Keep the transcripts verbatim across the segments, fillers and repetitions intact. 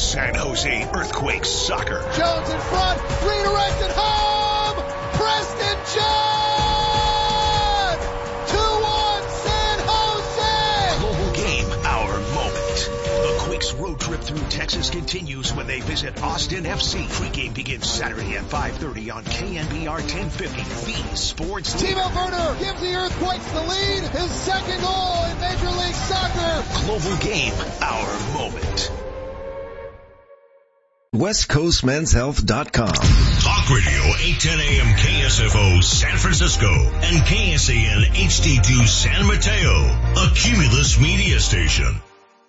San Jose Earthquakes soccer. Jones in front, redirected home, Preston John! two one San Jose! Global game, our moment. The Quakes road trip through Texas continues when they visit Austin F C. Pre-game begins Saturday at five thirty on K N B R ten fifty, the sports team. Timo Werner gives the Earthquakes the lead, his second goal in Major League Soccer. Global game, our moment. West Coast Men's Health dot com. Talk Radio eight ten A M K S F O San Francisco and K S A N H D two San Mateo, a Cumulus media station.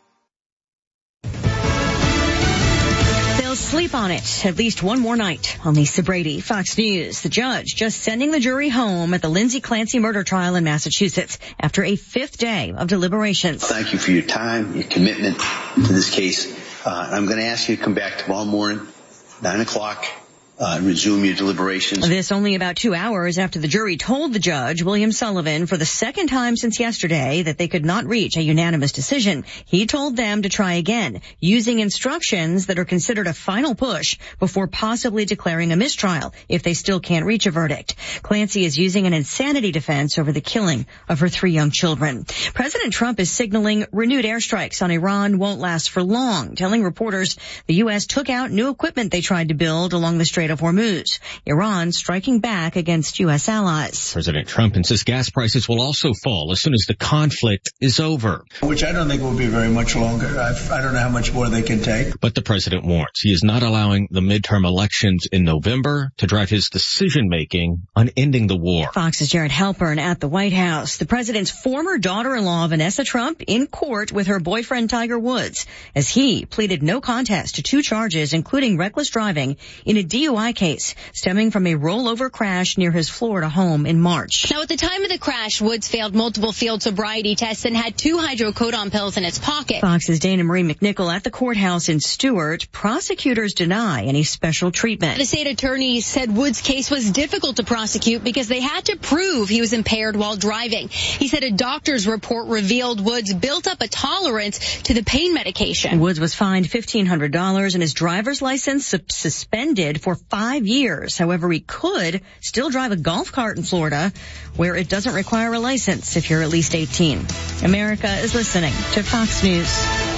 They'll sleep on it at least one more night. On Lisa Brady, Fox News. The judge just sending the jury home at the Lindsay Clancy murder trial in Massachusetts after a fifth day of deliberations. Thank you for your time, your commitment to this case. Uh, I'm going to ask you to come back tomorrow morning, nine o'clock, uh, and resume your deliberations. This only about two hours after the jury told the judge, William Sullivan, for the second time since yesterday that they could not reach a unanimous decision. He told them to try again, using instructions that are considered a final push before possibly declaring a mistrial if they still can't reach a verdict. Clancy is using an insanity defense over the killing of her three young children. President Trump is signaling renewed airstrikes on Iran won't last for long, telling reporters the U S took out new equipment they tried to build along the Strait of Hormuz. Iran striking back against U S allies. President Trump insists gas prices will also fall as soon as the conflict is over. Which I don't think will be very much longer. I've, I don't know how much more they can take. But the president warns he is not allowing the midterm elections in November to drive his decision-making on ending the war. Fox's Jared Halpern at the White House. The president's former daughter-in-law, Vanessa Trump, in court with her boyfriend, Tiger Woods, as he pleaded no contest to two charges, including reckless driving in a D U I case stemming from a rollover crash near his Florida home in March. Now, at the time of the crash, Woods failed multiple field sobriety tests and had two hydrocodone pills in his pocket. Fox's Dana Marie McNichol at the courthouse in Stewart. Prosecutors deny any special treatment. The state attorney said Woods' case was difficult to prosecute because they had to prove he was impaired while driving. He said a doctor's report revealed Woods built up a tolerance to the pain medication. Woods was fined fifteen hundred dollars and his driver's license su- suspended for five years. However, he could still drive a golf cart in Florida, where it doesn't require a license if you're at least eighteen. America is listening to Fox News.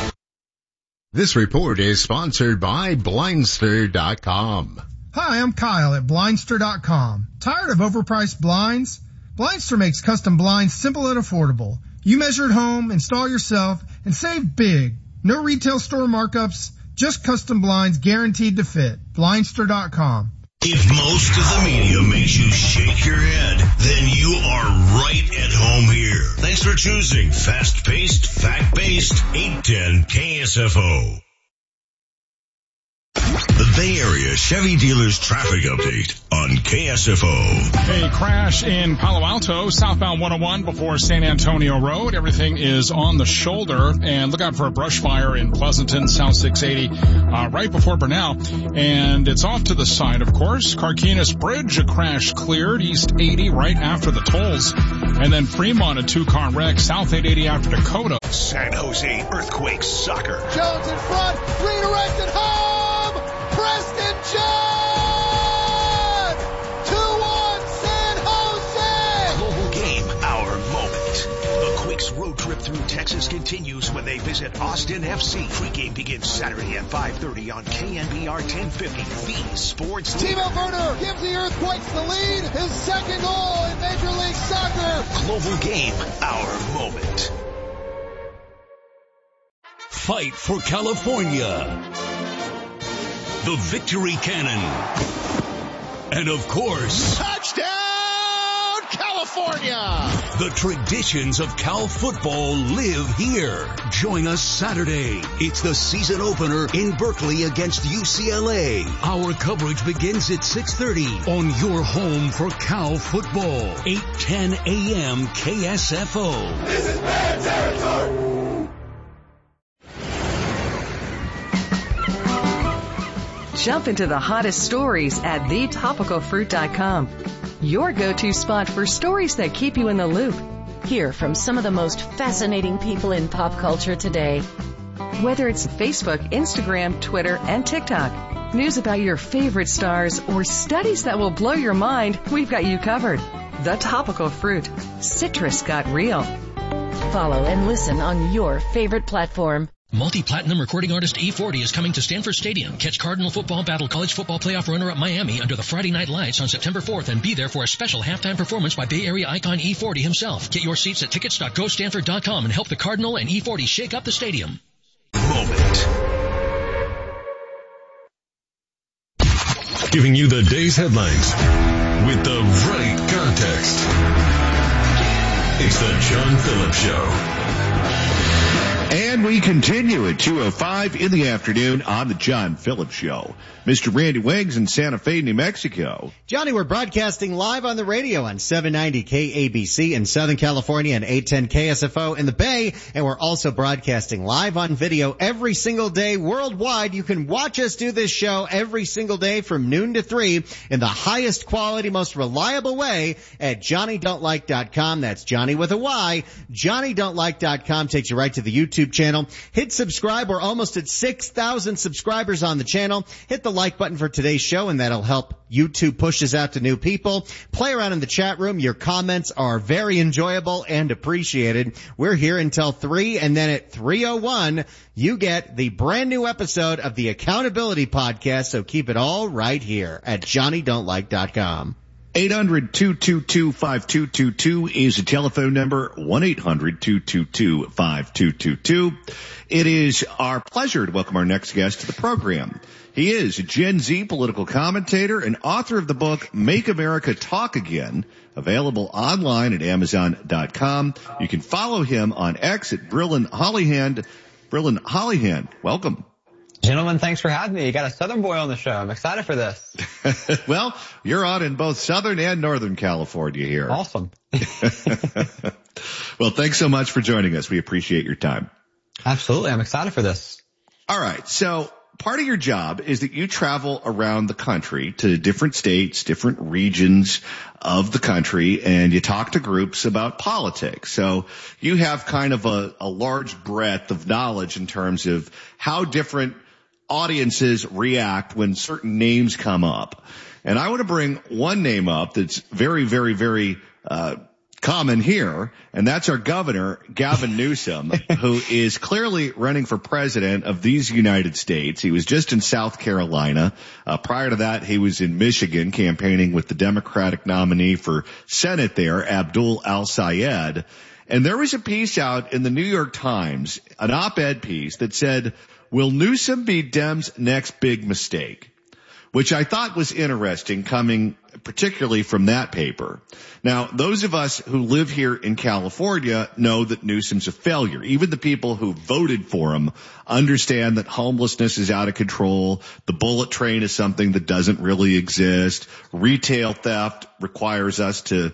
This report is sponsored by Blindster dot com. Hi, I'm Kyle at Blindster dot com. Tired of overpriced blinds? Blindster makes custom blinds simple and affordable. You measure at home, install yourself, and save big. No retail store markups, just custom blinds guaranteed to fit. Blindster dot com. If most of the media makes you shake your head, then you are right at home here. Thanks for choosing fast-paced, fact-based eight ten K S F O. The Bay Area Chevy Dealers Traffic Update on K S F O. A crash in Palo Alto, southbound one oh one before San Antonio Road. Everything is on the shoulder. And look out for a brush fire in Pleasanton, South six eighty, uh, right before Burnell. And it's off to the side, of course. Carquinez Bridge, a crash cleared, East eighty right after the tolls. And then Fremont, a two-car wreck, South eight eighty after Dakota. San Jose Earthquakes soccer. Jones in front, redirected home, Preston John! two one San Jose! Global game, our moment. The Quakes road trip through Texas continues when they visit Austin F C. Pre-game begins Saturday at five thirty on K N B R ten fifty, the sports team. Timo Werner gives the Earthquakes the lead, his second goal in Major League Soccer. Global game, our moment. Fight for California. The Victory Cannon. And of course, touchdown California! The traditions of Cal football live here. Join us Saturday. It's the season opener in Berkeley against U C L A. Our coverage begins at six thirty on your home for Cal football. eight ten A M K S F O. This is bad territory! Jump into the hottest stories at the topical fruit dot com. Your go-to spot for stories that keep you in the loop. Hear from some of the most fascinating people in pop culture today. Whether it's Facebook, Instagram, Twitter, and TikTok, news about your favorite stars, or studies that will blow your mind, we've got you covered. The Topical Fruit. Citrus got real. Follow and listen on your favorite platform. Multi-platinum recording artist E forty is coming to Stanford Stadium. Catch Cardinal football battle college football playoff runner-up Miami under the Friday night lights on September fourth and be there for a special halftime performance by Bay Area icon E forty himself. Get your seats at tickets dot go stanford dot com and help the Cardinal and E forty shake up the stadium. Moment. Giving you the day's headlines with the right context. It's the John Phillips Show. And we continue at two oh five in the afternoon on the John Phillips Show. Mister Randy Wings in Santa Fe, New Mexico. Johnny, we're broadcasting live on the radio on seven ninety K A B C in Southern California and eight ten K S F O in the Bay. And we're also broadcasting live on video every single day worldwide. You can watch us do this show every single day from noon to three in the highest quality, most reliable way at Johnny Don't Like dot com. That's Johnny with a Y. Johnny Don't Like dot com takes you right to the YouTube channel. Hit subscribe. We're almost at six thousand subscribers on the channel. Hit the like button for today's show, and that'll help YouTube push us out to new people. Play around in the chat room. Your comments are very enjoyable and appreciated. We're here until three, and then at three oh one, you get the brand new episode of the Accountability Podcast, so keep it all right here at Johnny Don't Like dot com. eight hundred two two two five two two two is the telephone number, one eight hundred two two two five two two two. It is our pleasure to welcome our next guest to the program. He is a Gen Z political commentator and author of the book Make America Talk Again, available online at amazon dot com. You can follow him on X at Brillin Hollyhand. Brillin Hollyhand, welcome. Gentlemen, thanks for having me. You got a Southern boy on the show. I'm excited for this. Well, you're on in both Southern and Northern California here. Awesome. Well, thanks so much for joining us. We appreciate your time. Absolutely. I'm excited for this. All right. So part of your job is that you travel around the country to different states, different regions of the country, and you talk to groups about politics. So you have kind of a, a large breadth of knowledge in terms of how different audiences react when certain names come up. And I want to bring one name up that's very, very, very uh common here, and that's our governor, Gavin Newsom, who is clearly running for president of these United States. He was just in South Carolina. Uh, prior to that, he was in Michigan campaigning with the Democratic nominee for Senate there, Abdul Al-Sayed. And there was a piece out in the New York Times, an op-ed piece that said, "Will Newsom be Dems' next big mistake?" Which I thought was interesting, coming particularly from that paper. Now, those of us who live here in California know that Newsom's a failure. Even the people who voted for him understand that homelessness is out of control. The bullet train is something that doesn't really exist. Retail theft requires us to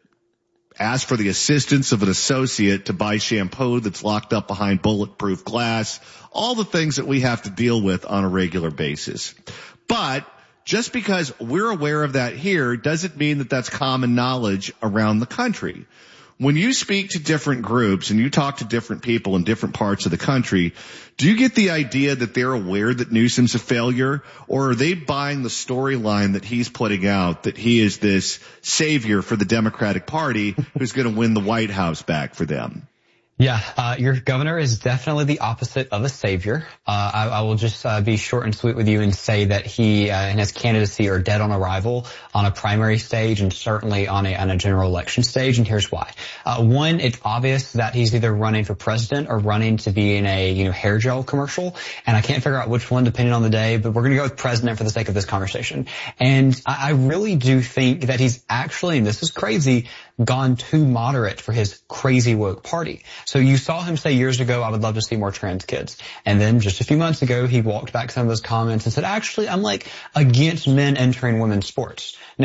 ask for the assistance of an associate to buy shampoo that's locked up behind bulletproof glass. All the things that we have to deal with on a regular basis. But just because we're aware of that here doesn't mean that that's common knowledge around the country. When you speak to different groups and you talk to different people in different parts of the country, do you get the idea that they're aware that Newsom's a failure, or are they buying the storyline that he's putting out, that he is this savior for the Democratic Party who's going to win the White House back for them? Yeah, uh, your governor is definitely the opposite of a savior. Uh, I, I will just uh, be short and sweet with you and say that he uh, and his candidacy are dead on arrival on a primary stage and certainly on a, on a general election stage, and here's why. Uh, one, it's obvious that he's either running for president or running to be in a, you know, hair gel commercial, and I can't figure out which one depending on the day, but we're going to go with president for the sake of this conversation. And I, I really do think that he's actually, and this is crazy, gone too moderate for his crazy woke party. So you saw him say years ago, I would love to see more trans kids. And then just a few months ago, he walked back some of those comments and said, actually, I'm like against men entering women's sports. Now,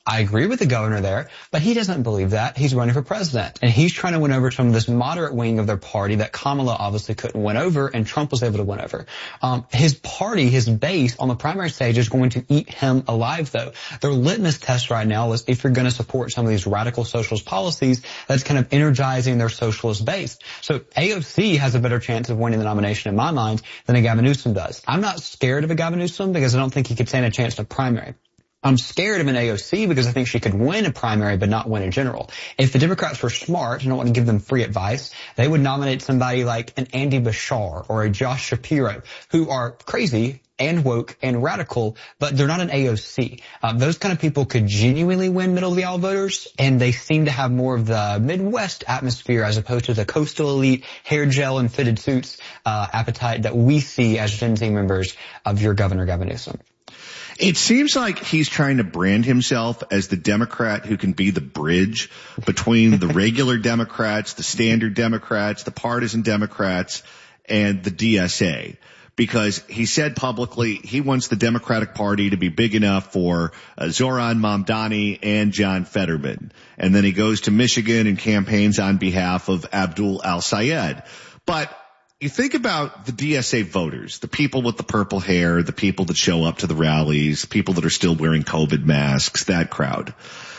I agree with the governor there, but he doesn't believe that. He's running for president, and he's trying to win over some of this moderate wing of their party that Kamala obviously couldn't win over, and Trump was able to win over. Um, his party, his base on the primary stage is going to eat him alive, though. Their litmus test right now is if you're going to support some of these radical socialist policies, that's kind of energizing their socialist base. So A O C has a better chance of winning the nomination in my mind than a Gavin Newsom does. I'm not scared of a Gavin Newsom because I don't think he could stand a chance in a primary. I'm scared of an A O C because I think she could win a primary but not win a general. If the Democrats were smart and don't want to give them free advice, they would nominate somebody like an Andy Bashar or a Josh Shapiro, who are crazy and woke and radical, but they're not an A O C. Um, those kind of people could genuinely win middle of the aisle voters, and they seem to have more of the Midwest atmosphere as opposed to the coastal elite, hair gel and fitted suits uh, appetite that we see as Gen Z members of your Governor Gavin Newsom. It seems like he's trying to brand himself as the Democrat who can be the bridge between the regular Democrats, the standard Democrats, the partisan Democrats, and the D S A. Because he said publicly he wants the Democratic Party to be big enough for uh, Zoran Mamdani and John Fetterman. And then he goes to Michigan and campaigns on behalf of Abdul al-Sayed. But you think about the D S A voters, the people with the purple hair, the people that show up to the rallies, people that are still wearing COVID masks, that crowd.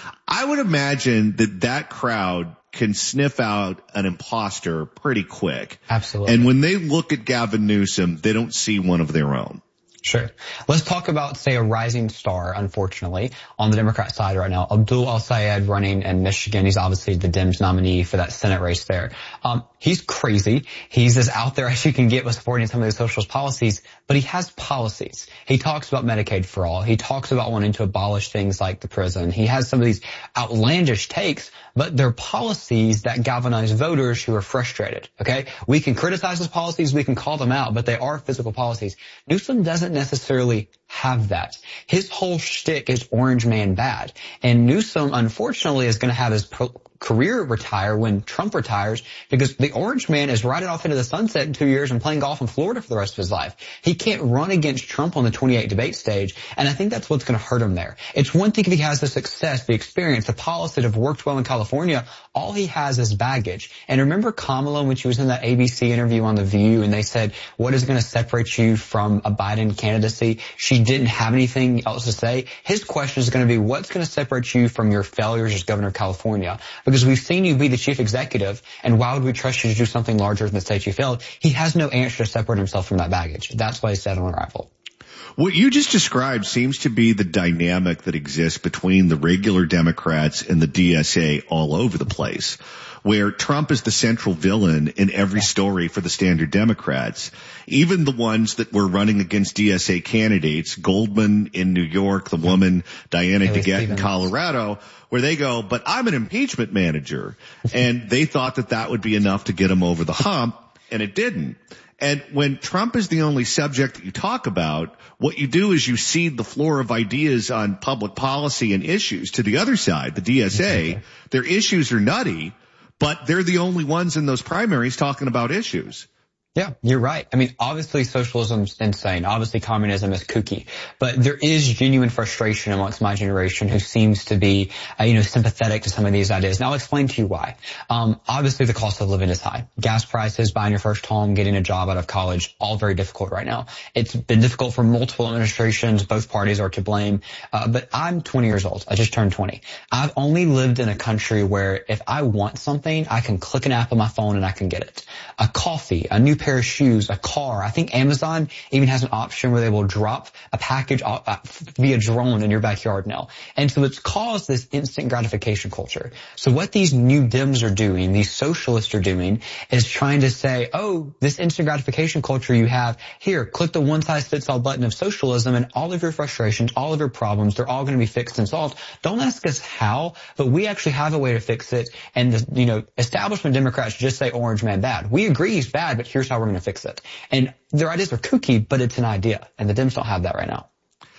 I would imagine that that crowd can sniff out an imposter pretty quick. Absolutely. And when they look at Gavin Newsom, they don't see one of their own. Sure. Let's talk about, say, a rising star, unfortunately, on the Democrat side right now. Abdul al-Sayed running in Michigan. He's obviously the Dems nominee for that Senate race there. Um, he's crazy. He's as out there as you can get with supporting some of these socialist policies, but he has policies. He talks about Medicaid for all. He talks about wanting to abolish things like the prison. He has some of these outlandish takes, but they're policies that galvanize voters who are frustrated, okay? We can criticize his policies, we can call them out, but they are physical policies. Newsom doesn't necessarily have that. His whole shtick is orange man bad. And Newsom, unfortunately, is going to have his pro- career retire when Trump retires, because the orange man is riding off into the sunset in two years and playing golf in Florida for the rest of his life. He can't run against Trump on the twenty-eight debate stage, and I think that's what's going to hurt him there. It's one thing if he has the success, the experience, the policies that have worked well in California. All he has is baggage. And remember Kamala when she was in that A B C interview on The View, and they said, what is going to separate you from a Biden candidacy? She didn't have anything else to say. His question is going to be, what's going to separate you from your failures as governor of California? Because we've seen you be the chief executive, and why would we trust you to do something larger than the state you failed? He has no answer to separate himself from that baggage. That's why he said on arrival. What you just described seems to be the dynamic that exists between the regular Democrats and the D S A all over the place, where Trump is the central villain in every story for the standard Democrats, even the ones that were running against D S A candidates, Goldman in New York, the woman Diana Haley DeGette Stevens in Colorado, where they go, but I'm an impeachment manager. And they thought that that would be enough to get him over the hump, and it didn't. And when Trump is the only subject that you talk about, what you do is you cede the floor of ideas on public policy and issues to the other side, the D S A. Okay. Their issues are nutty, but they're the only ones in those primaries talking about issues. Yeah, you're right. I mean, obviously socialism's insane. Obviously communism is kooky. But there is genuine frustration amongst my generation who seems to be, uh, you know, sympathetic to some of these ideas. And I'll explain to you why. Um, obviously the cost of living is high. Gas prices, buying your first home, getting a job out of college, all very difficult right now. It's been difficult for multiple administrations. Both parties are to blame. Uh, but I'm twenty years old. I just turned twenty. I've only lived in a country where if I want something, I can click an app on my phone and I can get it. A coffee, a new pair of shoes, a car. I think Amazon even has an option where they will drop a package via drone in your backyard now. And so it's caused this instant gratification culture. So what these new Dems are doing, these socialists are doing, is trying to say, oh, this instant gratification culture you have, here, click the one-size-fits-all button of socialism and all of your frustrations, all of your problems, they're all going to be fixed and solved. Don't ask us how, but we actually have a way to fix it. And the, you know, establishment Democrats just say orange man bad. We agree he's bad, but here's how we're going to fix it. And their ideas are kooky, but it's an idea. And the Dems don't have that right now.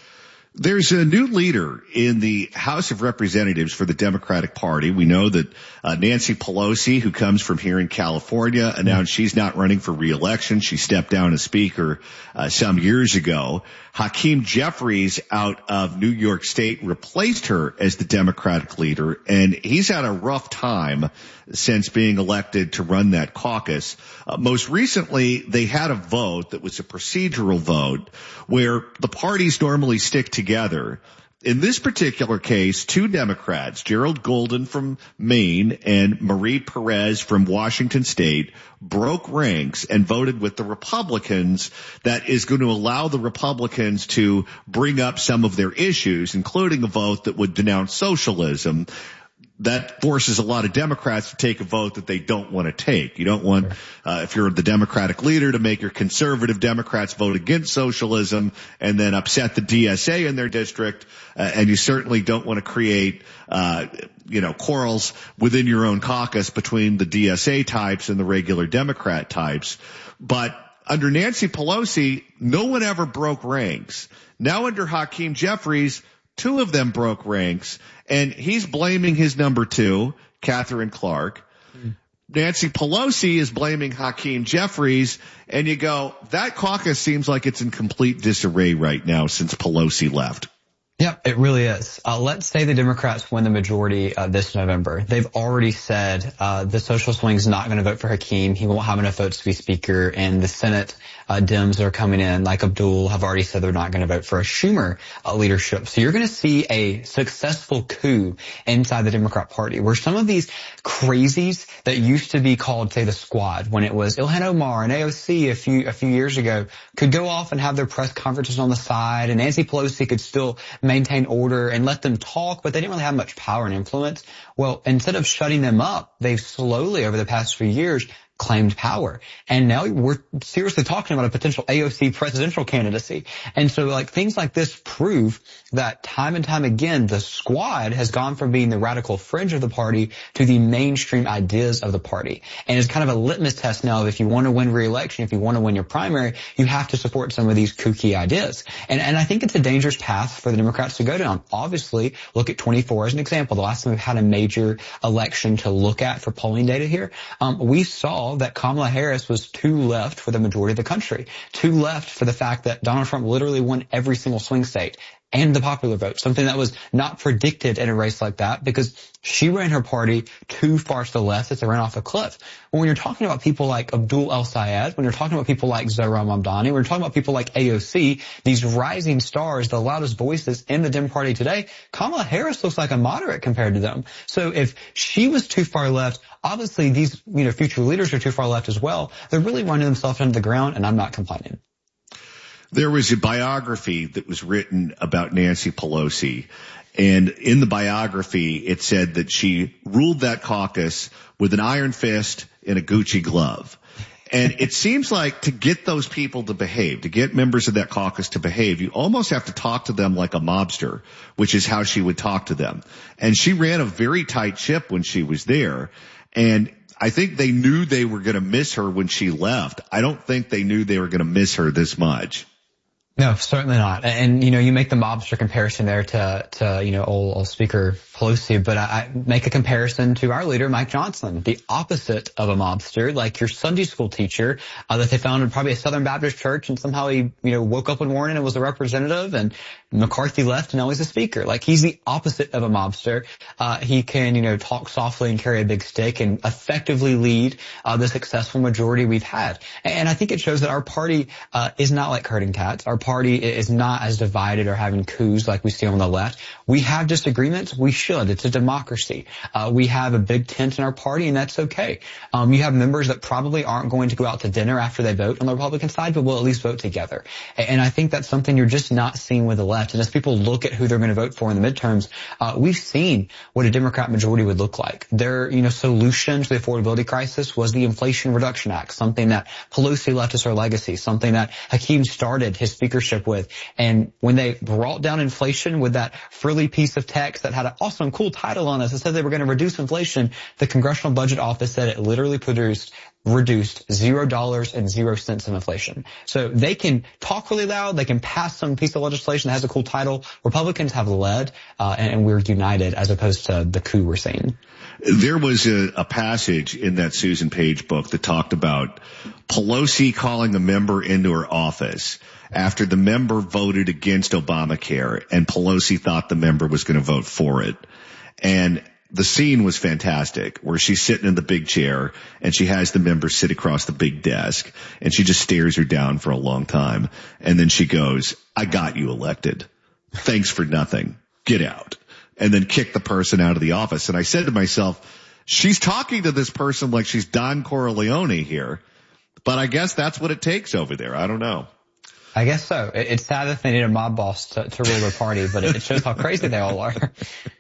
There's a new leader in the House of Representatives for the Democratic Party. We know that uh, Nancy Pelosi, who comes from here in California, announced she's not running for re-election. She stepped down as Speaker uh, some years ago. Hakeem Jeffries out of New York State replaced her as the Democratic leader, and he's had a rough time since being elected to run that caucus. Uh, most recently, they had a vote that was a procedural vote where the parties normally stick together. In this particular case, two Democrats, Gerald Golden from Maine and Marie Perez from Washington State, broke ranks and voted with the Republicans. That is going to allow the Republicans to bring up some of their issues, including a vote that would denounce socialism. That forces a lot of Democrats to take a vote that they don't want to take. You don't want, uh, if you're the Democratic leader, to make your conservative Democrats vote against socialism and then upset the D S A in their district. Uh, and you certainly don't want to create, uh, you know, quarrels within your own caucus between the D S A types and the regular Democrat types. But under Nancy Pelosi, no one ever broke ranks. Now under Hakeem Jeffries, two of them broke ranks, and he's blaming his number two, Catherine Clark. Mm. Nancy Pelosi is blaming Hakeem Jeffries, and you go, that caucus seems like it's in complete disarray right now since Pelosi left. Yep, it really is. Uh, let's say the Democrats win the majority uh, this November. They've already said uh, the socialist wing is not going to vote for Hakeem. He won't have enough votes to be Speaker. And the Senate uh, Dems that are coming in, like Abdul, have already said they're not going to vote for a Schumer uh, leadership. So you're going to see a successful coup inside the Democrat Party, where some of these crazies that used to be called, say, the Squad, when it was Ilhan Omar and A O C a few a few years ago, could go off and have their press conferences on the side, and Nancy Pelosi could still maintain order and let them talk, but they didn't really have much power and influence. Well, instead of shutting them up, they've slowly over the past few years claimed power. And now we're seriously talking about a potential A O C presidential candidacy. And so like things like this prove that time and time again, the Squad has gone from being the radical fringe of the party to the mainstream ideas of the party. And it's kind of a litmus test now of if you want to win re-election, if you want to win your primary, you have to support some of these kooky ideas. And, and I think it's a dangerous path for the Democrats to go down. Obviously, look at twenty-four as an example. The last time we've had a major election to look at for polling data here, um, we saw that Kamala Harris was too left for the majority of the country, too left for the fact that Donald Trump literally won every single swing state and the popular vote, something that was not predicted in a race like that because she ran her party too far to the left as they ran off a cliff. When you're talking about people like Abdul El-Sayed, when you're talking about people like Zohran Mamdani, when you're talking about people like A O C, these rising stars, the loudest voices in the Dem Party today, Kamala Harris looks like a moderate compared to them. So if she was too far left, obviously these, you know, future leaders are too far left as well. They're really running themselves into the ground, and I'm not complaining. There was a biography that was written about Nancy Pelosi, and in the biography it said that she ruled that caucus with an iron fist and a Gucci glove. And it seems like to get those people to behave, to get members of that caucus to behave, you almost have to talk to them like a mobster, which is how she would talk to them. And she ran a very tight ship when she was there. And I think they knew they were going to miss her when she left. I don't think they knew they were going to miss her this much. No, certainly not. And, you know, you make the mobster comparison there to, to, you know, old, old Speaker Pelosi, but I, I make a comparison to our leader, Mike Johnson, the opposite of a mobster, like your Sunday school teacher, uh, that they found in probably a Southern Baptist church, and somehow he, you know, woke up one morning and was a representative, and McCarthy left and now he's a speaker. Like, he's the opposite of a mobster. Uh, he can, you know, talk softly and carry a big stick and effectively lead, uh, the successful majority we've had. And I think it shows that our party, uh, is not like herding cats. Our party is not as divided or having coups like we see on the left. We have disagreements. We should. It's a democracy. Uh, we have a big tent in our party, and that's okay. Um, you have members that probably aren't going to go out to dinner after they vote on the Republican side, but will at least vote together. And I think that's something you're just not seeing with the left. And as people look at who they're going to vote for in the midterms, uh, we've seen what a Democrat majority would look like. Their, you know, solution to the affordability crisis was the Inflation Reduction Act, something that Pelosi left as her legacy, something that Hakeem started his speakership with. And when they brought down inflation with that frilly piece of text that had an awesome, cool title on it that said they were going to reduce inflation, the Congressional Budget Office said it literally produced reduced zero dollars and zero cents of inflation. So they can talk really loud. They can pass some piece of legislation that has a cool title. Republicans have led, uh, and we're united as opposed to the coup we're seeing. There was a, a passage in that Susan Page book that talked about Pelosi calling a member into her office after the member voted against Obamacare, and Pelosi thought the member was going to vote for it. And the scene was fantastic, where she's sitting in the big chair and she has the member sit across the big desk, and she just stares her down for a long time. And then she goes, "I got you elected. Thanks for nothing. Get out." And then kick the person out of the office. And I said to myself, she's talking to this person like she's Don Corleone here, but I guess that's what it takes over there. I don't know. I guess so. It's sad that they need a mob boss to, to rule their party, but it shows how crazy they all are.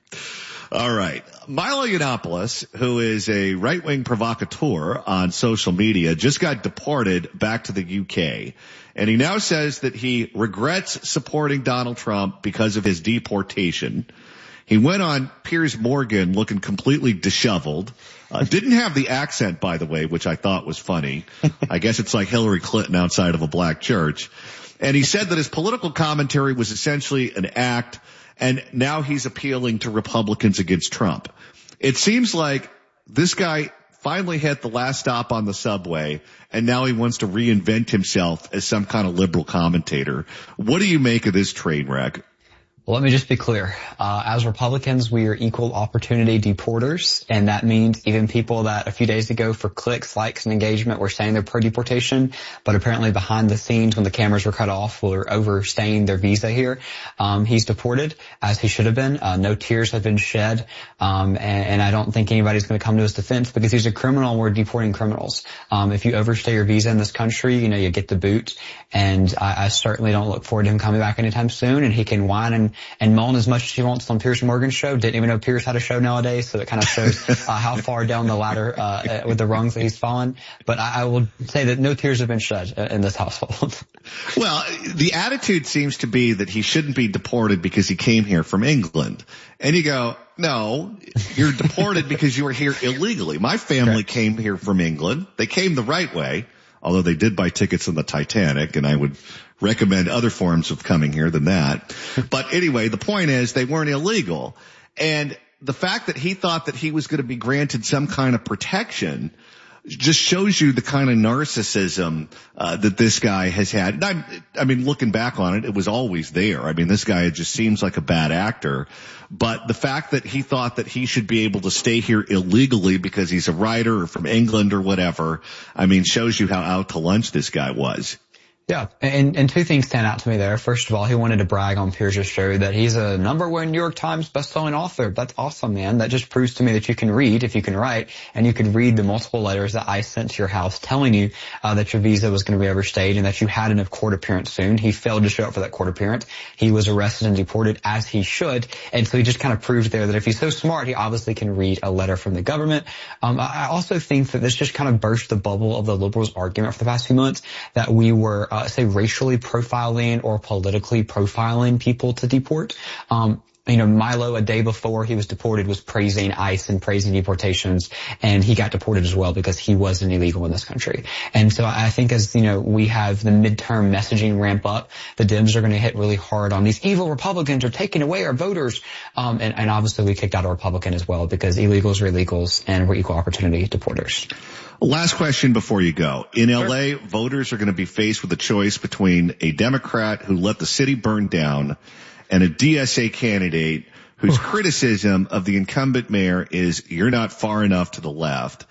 All right. Milo Yiannopoulos, who is a right-wing provocateur on social media, just got deported back to the U K. And he now says that he regrets supporting Donald Trump because of his deportation. He went on Piers Morgan looking completely disheveled. Uh, didn't have the accent, by the way, which I thought was funny. I guess it's like Hillary Clinton outside of a black church. And he said that his political commentary was essentially an act, and now he's appealing to Republicans against Trump. It seems like this guy finally hit the last stop on the subway, and now he wants to reinvent himself as some kind of liberal commentator. What do you make of this train wreck? Well, let me just be clear. Uh, as Republicans, we are equal opportunity deporters, and that means even people that a few days ago for clicks, likes, and engagement were saying they're pro-deportation, but apparently behind the scenes when the cameras were cut off were overstaying their visa here. Um, he's deported, as he should have been. Uh, no tears have been shed, um, and, and I don't think anybody's going to come to his defense because he's a criminal and we're deporting criminals. Um, if you overstay your visa in this country, you know, you get the boot, and I, I certainly don't look forward to him coming back anytime soon, and he can whine and and moan as much as he wants on Piers Morgan's show. Didn't even know Piers had a show nowadays, so it kind of shows uh, how far down the ladder uh, with the rungs that he's fallen. But I, I will say that no tears have been shed in this household. Well, the attitude seems to be that he shouldn't be deported because he came here from England. And you go, no, you're deported because you were here illegally. My family came here from England. They came the right way, although they did buy tickets on the Titanic, and I would recommend other forms of coming here than that. But anyway, the point is they weren't illegal. And the fact that he thought that he was going to be granted some kind of protection just shows you the kind of narcissism uh, that this guy has had. And I, I mean, looking back on it, it was always there. I mean, this guy just seems like a bad actor. But the fact that he thought that he should be able to stay here illegally because he's a writer or from England or whatever, I mean, shows you how out to lunch this guy was. Yeah, and, and two things stand out to me there. First of all, he wanted to brag on Piers' show that he's a number one New York Times bestselling author. That's awesome, man. That just proves to me that you can read if you can write, and you can read the multiple letters that I sent to your house telling you uh, that your visa was going to be overstayed and that you had a court appearance soon. He failed to show up for that court appearance. He was arrested and deported as he should, and so he just kind of proved there that if he's so smart, he obviously can read a letter from the government. Um, I also think that this just kind of burst the bubble of the liberals' argument for the past few months that we were uh, Uh, say racially profiling or politically profiling people to deport. Um, you know, Milo, a day before he was deported, was praising ICE and praising deportations, and he got deported as well because he wasn't illegal in this country. And so I think as, you know, we have the midterm messaging ramp up, the Dems are going to hit really hard on these evil Republicans are taking away our voters. Um, and, and obviously we kicked out a Republican as well because illegals are illegals and we're equal opportunity deporters. Last question before you go. In L A, voters are going to be faced with a choice between a Democrat who let the city burn down and a D S A candidate whose criticism of the incumbent mayor is you're not far enough to the left.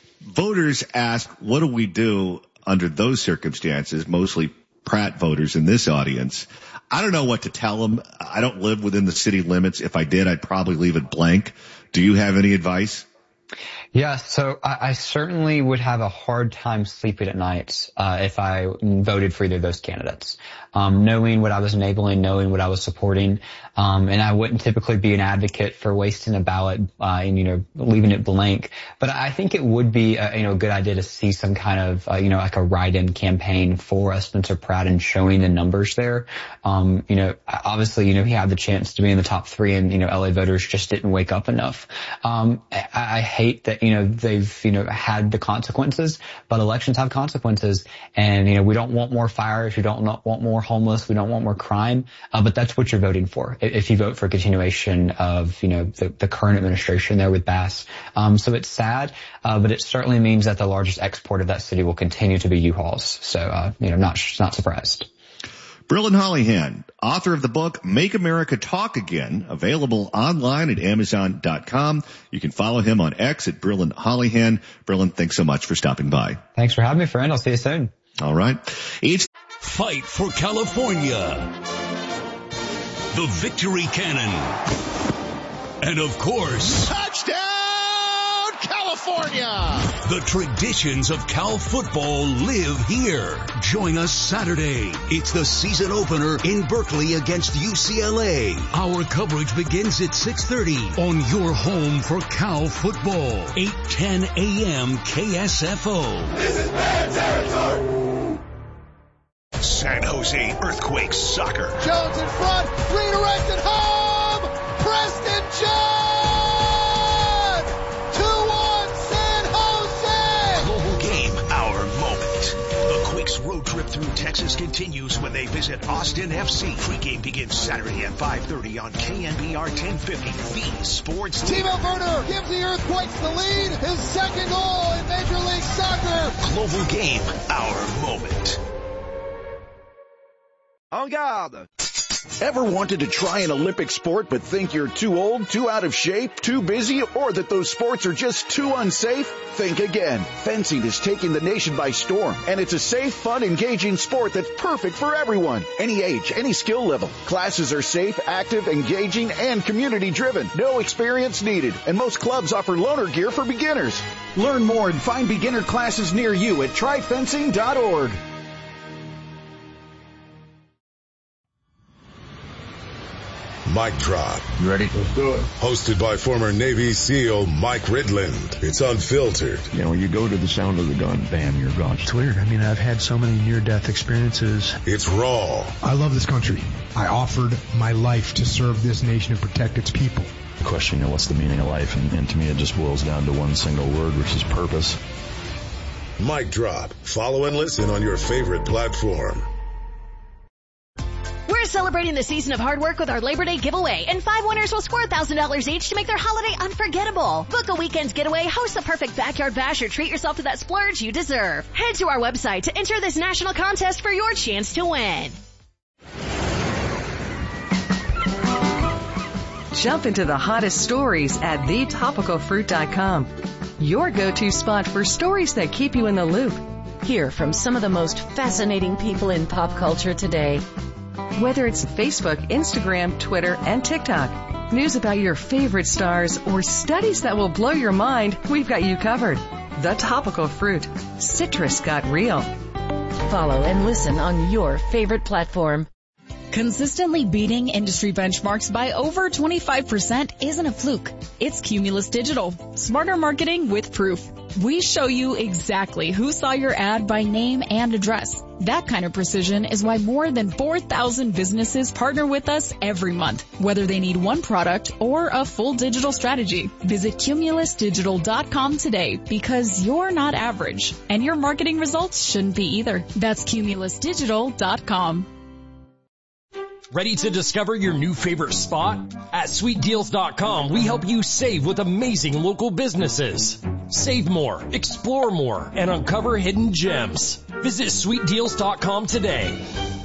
Voters ask, what do we do under those circumstances? Mostly Pratt voters in this audience. I don't know what to tell them. I don't live within the city limits. If I did, I'd probably leave it blank. Do you have any advice? Yeah, so I, I certainly would have a hard time sleeping at night uh, if I voted for either of those candidates. Um, knowing what I was enabling, knowing what I was supporting, um, and I wouldn't typically be an advocate for wasting a ballot uh, and you know leaving it blank. But I think it would be a, you know a good idea to see some kind of uh, you know like a write-in campaign for uh, Spencer Pratt and showing the numbers there. Um, you know, obviously you know he had the chance to be in the top three, and you know L A voters just didn't wake up enough. Um, I, I hate. hate that, you know, they've, you know, had the consequences, but elections have consequences. And, you know, we don't want more fires. We don't want more homeless. We don't want more crime. Uh, but that's what you're voting for if you vote for a continuation of, you know, the, the current administration there with Bass. Um, so it's sad, uh, but it certainly means that the largest export of that city will continue to be U-Hauls. So, uh, you know, not, not surprised. Brillin Hollihan, author of the book Make America Talk Again, available online at amazon dot com. You can follow him on X at Brillin Hollihan. Brillin, thanks so much for stopping by. Thanks for having me, friend. I'll see you soon. All right. It's Fight for California. The Victory Cannon. And of course, touchdown California! The traditions of Cal football live here. Join us Saturday. It's the season opener in Berkeley against U C L A. Our coverage begins at six thirty on your home for Cal football. eight ten a.m. K S F O. This is bad territory! San Jose Earthquakes soccer. Jones in front, redirected home! Preston John! two one San Jose! Global game, our moment. The Quakes road trip through Texas continues when they visit Austin F C. Pregame begins Saturday at five thirty on K N B R ten fifty, the sports team. Timo Werner gives the Earthquakes the lead. His second goal in Major League Soccer. Global game, our moment. En garde! Ever wanted to try an Olympic sport but think you're too old, too out of shape, too busy, or that those sports are just too unsafe? Think again. Fencing is taking the nation by storm, and it's a safe, fun, engaging sport that's perfect for everyone. Any age, any skill level. Classes are safe, active, engaging, and community-driven. No experience needed, and most clubs offer loaner gear for beginners. Learn more and find beginner classes near you at try fencing dot org. Mic Drop. You ready? Let's do it. Hosted by former Navy SEAL Mike Ridland. It's unfiltered. You know, you go to the sound of the gun, bam, you're gone. It's weird. I mean, I've had so many near-death experiences. It's raw. I love this country. I offered my life to serve this nation and protect its people. The question, you know, what's the meaning of life? And, and to me, it just boils down to one single word, which is purpose. Mic Drop. Follow and listen on your favorite platform. We're celebrating the season of hard work with our Labor Day giveaway, and five winners will score one thousand dollars each to make their holiday unforgettable. Book a weekend's getaway, host the perfect backyard bash, or treat yourself to that splurge you deserve. Head to our website to enter this national contest for your chance to win. Jump into the hottest stories at the topical fruit dot com. Your go-to spot for stories that keep you in the loop. Hear from some of the most fascinating people in pop culture today. Whether it's Facebook, Instagram, Twitter, and TikTok, news about your favorite stars, or studies that will blow your mind, we've got you covered. The Topical Fruit. Citrus got real. Follow and listen on your favorite platform. Consistently beating industry benchmarks by over twenty-five percent isn't a fluke. It's Cumulus Digital. Smarter marketing with proof. We show you exactly who saw your ad by name and address. That kind of precision is why more than four thousand businesses partner with us every month, whether they need one product or a full digital strategy. Visit cumulus digital dot com today, because you're not average, and your marketing results shouldn't be either. That's cumulus digital dot com. Ready to discover your new favorite spot? At sweet deals dot com, we help you save with amazing local businesses. Save more, explore more, and uncover hidden gems. Visit sweet deals dot com today.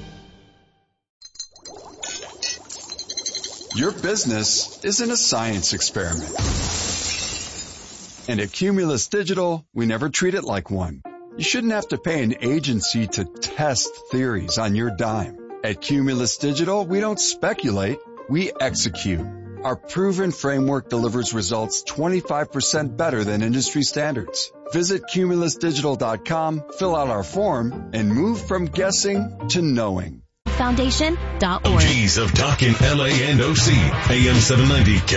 Your business isn't a science experiment. And at Cumulus Digital, we never treat it like one. You shouldn't have to pay an agency to test theories on your dime. At Cumulus Digital, we don't speculate, we execute. Our proven framework delivers results twenty-five percent better than industry standards. Visit cumulus digital dot com, fill out our form, and move from guessing to knowing. Foundation dot org. G's of talking L A and O C, A M seven ninety K